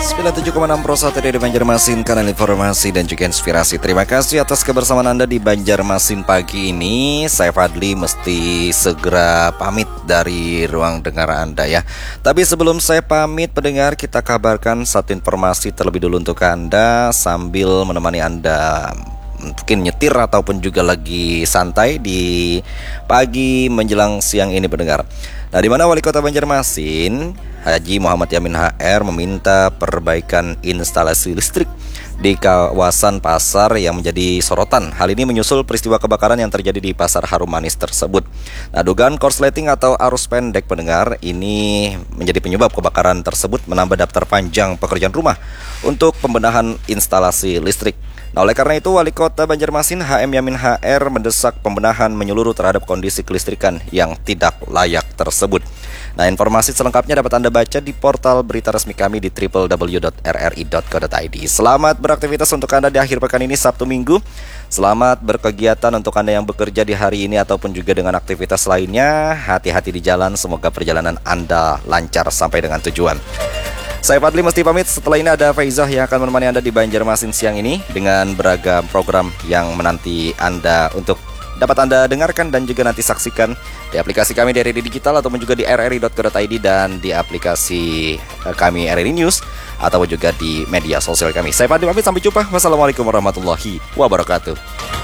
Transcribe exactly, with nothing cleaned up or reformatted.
sembilan puluh tujuh koma enam Pro satu dari Banjarmasin, kanal informasi dan juga inspirasi. Terima kasih atas kebersamaan Anda di Banjarmasin pagi ini. Saya Fadli mesti segera pamit dari ruang dengar Anda ya. Tapi sebelum saya pamit pendengar, kita kabarkan satu informasi terlebih dulu untuk Anda sambil menemani Anda mungkin nyetir ataupun juga lagi santai di pagi menjelang siang ini pendengar. Nah, di mana Wali Kota Banjarmasin Haji Muhammad Yamin H R meminta perbaikan instalasi listrik di kawasan pasar yang menjadi sorotan. Hal ini menyusul peristiwa kebakaran yang terjadi di Pasar Harum Manis tersebut. Nah, dugaan korsleting atau arus pendek pendengar ini menjadi penyebab kebakaran tersebut, menambah daftar panjang pekerjaan rumah untuk pembenahan instalasi listrik. Nah, oleh karena itu Wali Kota Banjarmasin H M Yamin H R mendesak pembenahan menyeluruh terhadap kondisi kelistrikan yang tidak layak tersebut. Nah, informasi selengkapnya dapat Anda baca di portal berita resmi kami di w w w dot r r i dot co dot i d. Selamat beraktivitas untuk Anda di akhir pekan ini Sabtu Minggu. Selamat berkegiatan untuk Anda yang bekerja di hari ini ataupun juga dengan aktivitas lainnya. Hati-hati di jalan, semoga perjalanan Anda lancar sampai dengan tujuan. Saya Fadli mesti pamit. Setelah ini ada Faizah yang akan menemani Anda di Banjarmasin siang ini dengan beragam program yang menanti Anda untuk dapat Anda dengarkan dan juga nanti saksikan di aplikasi kami di R R I Digital ataupun juga di r r i dot co dot i d dan di aplikasi kami R R I News ataupun juga di media sosial kami. Saya Fadli pamit, sampai jumpa. Wassalamualaikum warahmatullahi wabarakatuh.